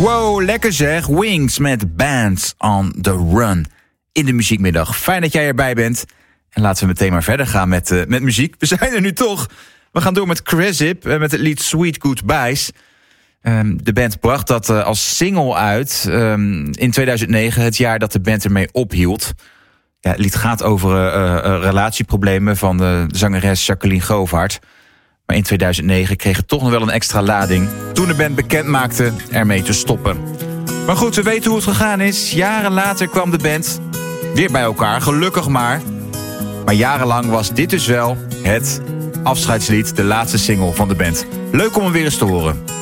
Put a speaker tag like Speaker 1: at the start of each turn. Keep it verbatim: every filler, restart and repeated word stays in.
Speaker 1: Wow, lekker zeg. Wings met Bands on the Run in de muziekmiddag. Fijn dat jij erbij bent. En laten we meteen maar verder gaan met, uh, met muziek. We zijn er nu toch. We gaan door met Cresip uh, met het lied Sweet Goodbyes. Um, de band bracht dat uh, als single uit um, in tweeduizend negen, het jaar dat de band ermee ophield. Ja, het lied gaat over uh, uh, relatieproblemen van de zangeres Jacqueline Govaert. Maar in tweeduizend negen kreeg het toch nog wel een extra lading toen de band bekend maakte ermee te stoppen. Maar goed, we weten hoe het gegaan is. Jaren later kwam de band weer bij elkaar, gelukkig maar. Maar jarenlang was dit dus wel het afscheidslied, de laatste single van de band. Leuk om hem weer eens te horen.